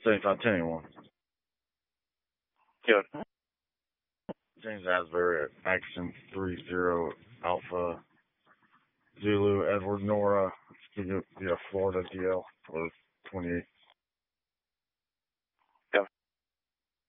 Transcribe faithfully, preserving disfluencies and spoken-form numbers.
seventy-five ten one. Good. James Asbury at Action three zero Alpha Zulu Edward Nora, yeah, Florida D L for twenty-eight.